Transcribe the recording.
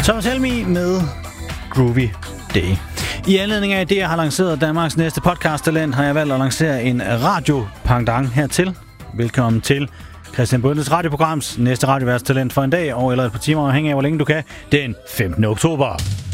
Thomas Helmig med Groovy Day. I anledning af, at jeg har lanceret Danmarks næste podcast-talent, har jeg valgt at lancere en radio-pendant hertil. Velkommen til Christian Bondes radioprograms næste radioværtstalent for en dag, eller et par timer, afhængig af, hvor længe du kan, den 15. oktober.